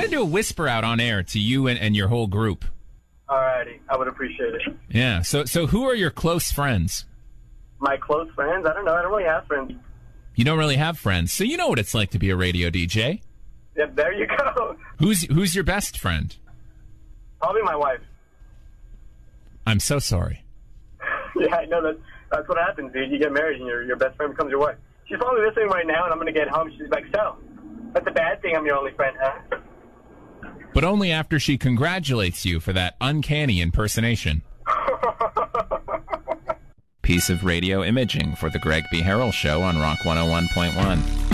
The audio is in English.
to do a whisper out on air to you and your whole group. Alrighty, I would appreciate it. Yeah. So who are your close friends? My close friends? I don't know. I don't really have friends. You don't really have friends, so you know what it's like to be a radio DJ. Yeah, there you go. Who's your best friend? Probably my wife. I'm so sorry. Yeah, I know that's what happens, dude. You get married and your best friend becomes your wife. She's probably listening right now, and I'm going to get home. She's like, so, that's a bad thing I'm your only friend, huh? But only after she congratulates you for that uncanny impersonation. Piece of radio imaging for the Greg B. Harrell Show on Rock 101.1.